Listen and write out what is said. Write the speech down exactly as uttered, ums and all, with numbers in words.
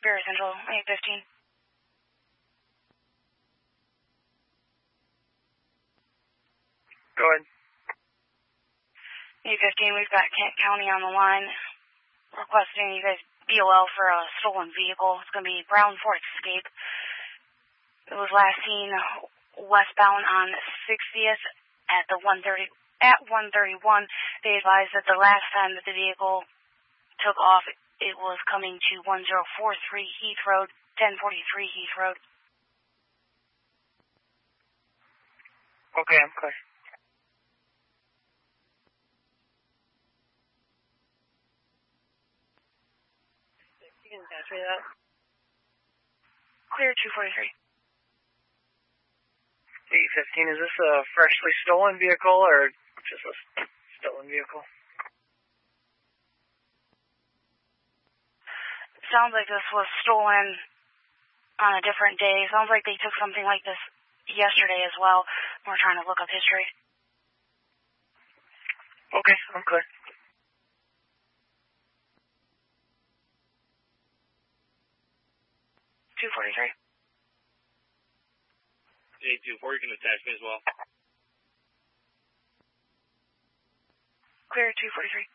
Bureau Central, eight fifteen. Go ahead. eight fifteen, we've got Kent County on the line requesting you guys B O L for a stolen vehicle. It's going to be Brown Ford Escape. It was last seen westbound on sixtieth at the one thirty at one thirty-one. They advised that the last time that the vehicle took off, it was coming to one zero four three Heath Road, ten forty-three Heath Road. Okay, I'm clear. You can patch me that. Clear two forty-three. eight fifteen, is this a freshly stolen vehicle or just a stolen vehicle? Sounds like this was stolen on a different day. Sounds like they took something like this yesterday as well. We're trying to look up history. Okay, I'm clear. two forty-three. eight two four, you can attach me as well. Clear two forty-three.